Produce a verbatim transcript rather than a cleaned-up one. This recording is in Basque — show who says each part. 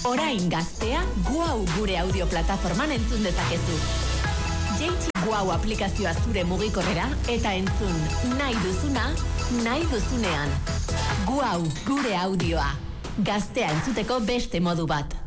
Speaker 1: Orain gaztea, Guau gure audio plataforman entzun dezakezu. Jeitsi Guau aplikazioa zure mugikorrera eta entzun nahi duzuna, nahi duzunean. Guau gure audioa. Gaztea entzuteko beste modu bat.